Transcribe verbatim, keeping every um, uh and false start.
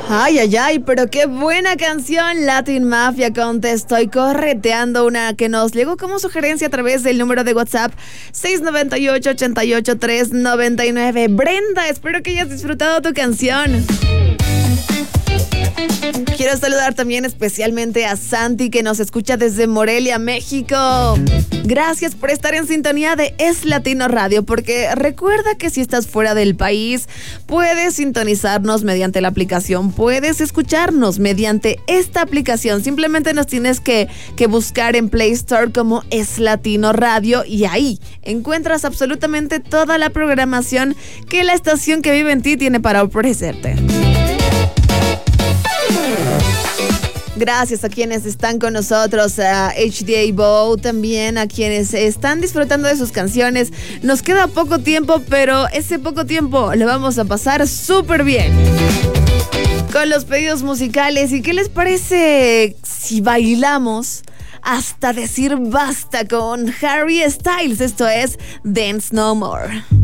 Ay, ay, ay, pero qué buena canción, Latin Mafia con Te Estoy Correteando, una que nos llegó como sugerencia a través del número de WhatsApp seis nueve ocho, ocho ocho tres, nueve nueve. Brenda, espero que hayas disfrutado tu canción. Quiero saludar también especialmente a Santi, que nos escucha desde Morelia, México. Gracias por estar en sintonía de Es Latino Radio, porque recuerda que si estás fuera del país, puedes sintonizarnos mediante la aplicación, puedes escucharnos mediante esta aplicación. Simplemente nos tienes que, que buscar en Play Store como Es Latino Radio y ahí encuentras absolutamente toda la programación que la estación que vive en ti tiene para ofrecerte. Gracias a quienes están con nosotros, a H D A Bow, también a quienes están disfrutando de sus canciones. Nos queda poco tiempo, pero ese poco tiempo lo vamos a pasar súper bien con los pedidos musicales. ¿Y qué les parece si bailamos hasta decir basta con Harry Styles? Esto es Dance No More.